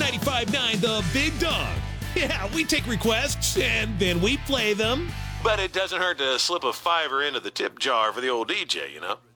95.9 The Big Dog. Yeah, we take requests and then we play them. But it doesn't hurt to slip a $5 into the tip jar for the old DJ, you know?